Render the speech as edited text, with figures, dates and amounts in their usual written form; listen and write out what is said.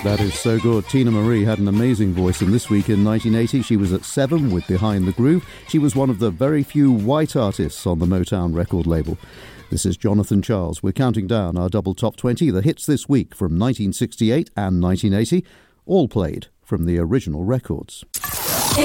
That is so good. Tina Marie had an amazing voice, and this week in 1980 she was at 7 with Behind the Groove. She was one of the very few white artists on the Motown record label. This is Jonathan Charles. We're counting down our double top 20, the hits this week from 1968 and 1980, all played from the original records.